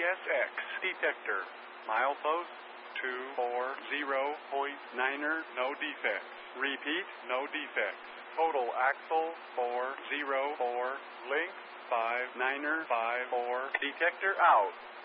ISX detector. Milepost 240.9er, no defects. Repeat, no defects. Total axle 404, length 59er 54. Detector out.